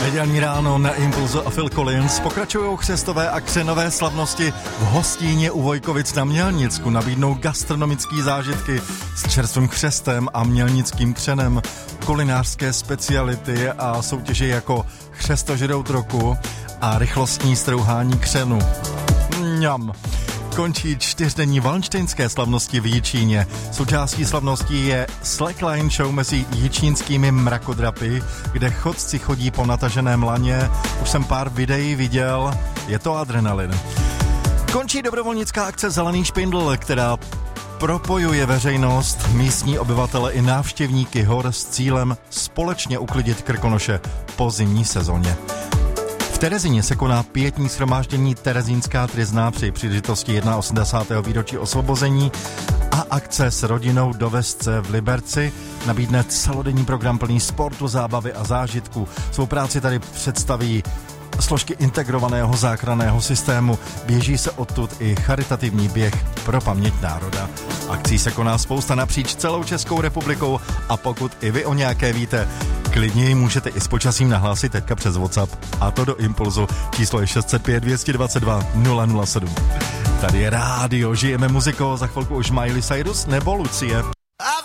Nedělní ráno na Impulzu a Phil Collins. Pokračují křestové a křenové slavnosti v Hostíně u Vojkovic na Mělnicku. Nabídnou gastronomické zážitky s čerstvým křestem a mělnickým křenem, kulinářské speciality a soutěže jako chřestožrout roku a rychlostní strouhání křenu. Mňam. Končí 4denní valentínské slavnosti v Jičíně. Součástí slavností je slackline show mezi jičínskými mrakodrapy, kde chodci chodí po nataženém laně. Už jsem pár videí viděl, je to adrenalin. Končí dobrovolnická akce Zelený špindl, která propojuje veřejnost, místní obyvatele i návštěvníky hor s cílem společně uklidit Krkonoše po zimní sezóně. V Terezíně se koná pietní shromáždění Terezínská tryzna při příležitosti 81. výročí osvobození a akce s rodinou do Vesce v Liberci nabídne celodenní program plný sportu, zábavy a zážitku. Svou práci tady představí složky integrovaného záchranného systému. Běží se odtud i charitativní běh pro paměť národa. Akcí se koná spousta napříč celou Českou republikou a pokud i vy o nějaké víte, klidně ji můžete i s počasím nahlásit teďka přes WhatsApp. A to do Impulzu. Číslo je 605 222 007. Tady je rádio, žijeme muzikou, za chvilku už Miley Cyrus nebo Lucie.